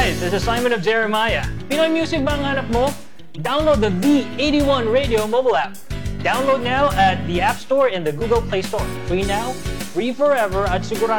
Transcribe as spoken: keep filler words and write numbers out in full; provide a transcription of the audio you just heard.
Alright, this is Simon of Jeremiah. Pinoy music ba ang hanap mo? Download the V eighty-one Radio mobile app. Download now at the App Store and the Google Play Store. Free now, free forever, at sigurado